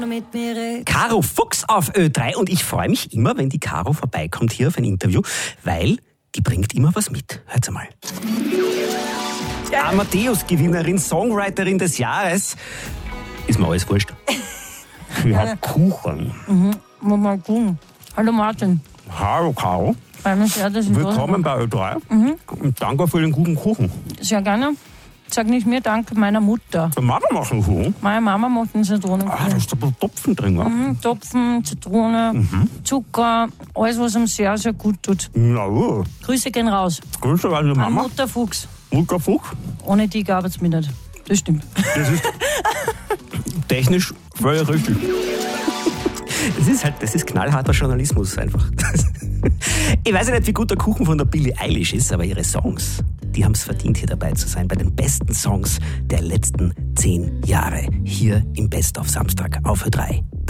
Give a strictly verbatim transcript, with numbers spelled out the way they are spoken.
Mit mir. Caro Fuchs auf Ö drei und ich freue mich immer, wenn die Caro vorbeikommt hier auf ein Interview, weil die bringt immer was mit. Hört's einmal. Amadeus-Gewinnerin, Songwriterin des Jahres. Ist mir alles wurscht. Ja, Kuchen. Mhm. Mal gucken. Hallo Martin. Hallo Caro. Sehr, dass ich Willkommen bei Ö drei. Mhm. Und danke für den guten Kuchen. Sehr gerne. Sag nicht mir, danke meiner Mutter. Der Mama macht einen Kuchen? Meine Mama macht einen Zitronenkuchen. Ah, da ist ein bisschen Topfen drin, ja? Mhm, Topfen, Zitrone, mhm. Zucker, alles, was ihm sehr, sehr gut tut. Na gut. Grüße gehen raus. Grüße an die Mama. An Mutter Fuchs. Mutter Fuchs? Ohne die gab es mich nicht. Das stimmt. Das ist technisch völlig richtig. Das ist halt, das ist knallharter Journalismus einfach. Ich weiß ja nicht, wie gut der Kuchen von der Billie Eilish ist, aber ihre Songs, die haben es verdient, hier dabei zu sein, bei den besten Songs der letzten zehn Jahre. Hier im Best of Samstag auf Ö drei.